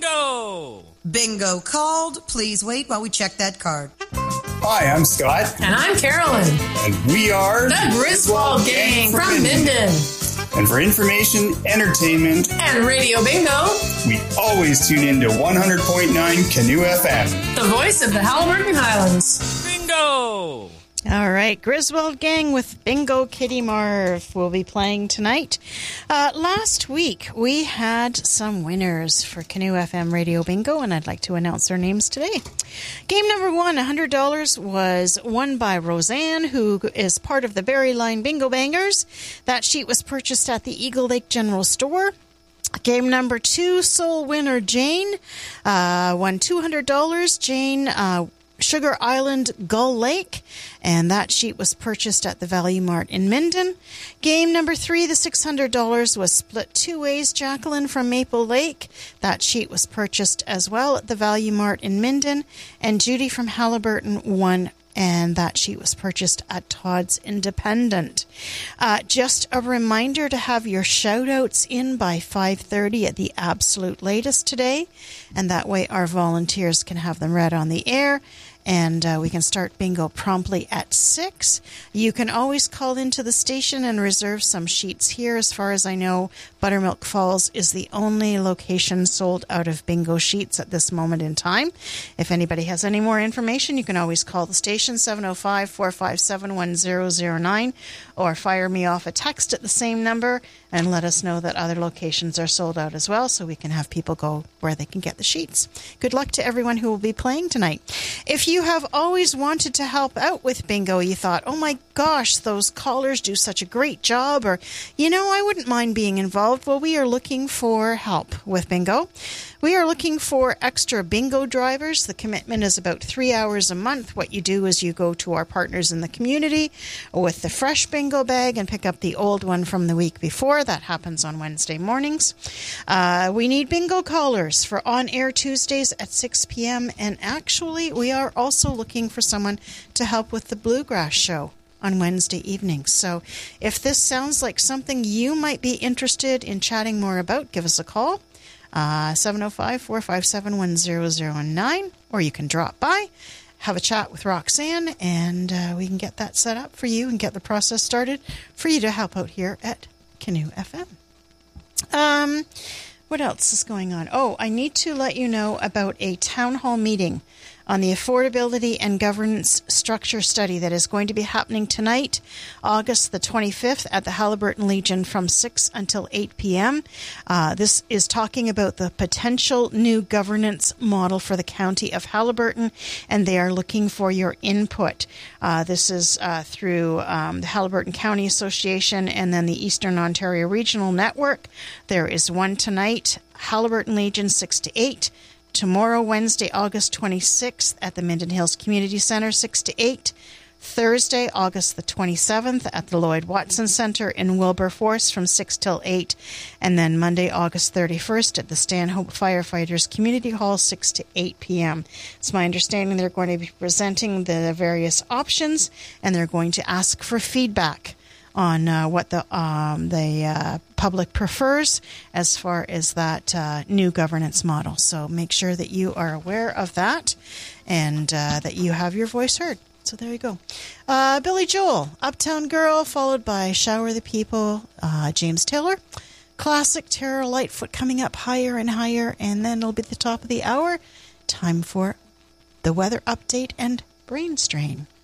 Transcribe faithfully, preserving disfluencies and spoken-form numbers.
Bingo! Bingo called. Please wait while we check that card. Hi, I'm Scott. And I'm Carolyn. And we are the Griswold Gang from Minden. And for information, entertainment, and Radio Bingo, we always tune in to one hundred point nine Canoe F M. The voice of the Haliburton Highlands. Bingo! All right, Griswold Gang with Bingo Kitty Marv will be playing tonight. Uh, last week, we had some winners for Canoe F M Radio Bingo, and I'd like to announce their names today. Game number one, one hundred dollars, was won by Roseanne, who is part of the Berry Line Bingo Bangers. That sheet was purchased at the Eagle Lake General Store. Game number two, sole winner Jane, uh, won two hundred dollars. Jane, uh, Sugar Island Gull Lake, and that sheet was purchased at the Value Mart in Minden. Game number three, the six hundred dollars, was split two ways. Jacqueline from Maple Lake, that sheet was purchased as well at the Value Mart in Minden. And Judy from Haliburton won, and that sheet was purchased at Todd's Independent. Uh, just a reminder to have your shout-outs in by five thirty at the absolute latest today, and that way our volunteers can have them read on the air, and uh, we can start bingo promptly at six. You can always call into the station and reserve some sheets here. As far as I know, Buttermilk Falls is the only location sold out of bingo sheets at this moment in time. If anybody has any more information, you can always call the station, seven oh five, four five seven, one oh oh nine, or fire me off a text at the same number and let us know that other locations are sold out as well, so we can have people go where they can get the sheets. Good luck to everyone who will be playing tonight. If you have always wanted to help out with bingo, you thought, oh my gosh, those callers do such a great job, or, you know, I wouldn't mind being involved. Well, we are looking for help with bingo. We are looking for extra bingo drivers. The commitment is about three hours a month. What you do is you go to our partners in the community with the fresh bingo bag and pick up the old one from the week before. That happens on Wednesday mornings. Uh, we need bingo callers for on-air Tuesdays at six p.m. And actually, we are also looking for someone to help with the Bluegrass Show on Wednesday evenings. So if this sounds like something you might be interested in chatting more about, give us a call. Uh, seven oh five, four five seven, one oh oh nine, or you can drop by, have a chat with Roxanne, and uh, we can get that set up for you and get the process started for you to help out here at Canoe F M. Um, what else is going on? Oh, I need to let you know about a town hall meeting on the affordability and governance structure study that is going to be happening tonight, August the twenty-fifth, at the Haliburton Legion from six until eight p.m. Uh, this is talking about the potential new governance model for the county of Haliburton, and they are looking for your input. Uh, this is uh, through um, the Haliburton County Association and then the Eastern Ontario Regional Network. There is one tonight, Haliburton Legion, six to eight. Tomorrow, Wednesday, August twenty-sixth, at the Minden Hills Community Centre, six to eight. Thursday, August the twenty-seventh, at the Lloyd Watson Centre in Wilberforce from six till eight. And then Monday, August thirty-first, at the Stanhope Firefighters Community Hall, six to eight p.m. It's my understanding they're going to be presenting the various options, and they're going to ask for feedback on uh, what the um, the uh, public prefers as far as that uh, new governance model. So make sure that you are aware of that and uh, that you have your voice heard. So there you go. Uh, Billy Joel, Uptown Girl, followed by Shower the People, uh, James Taylor. Classic, Tara Lightfoot coming up higher and higher, and then it'll be the top of the hour. Time for the weather update and brain strain.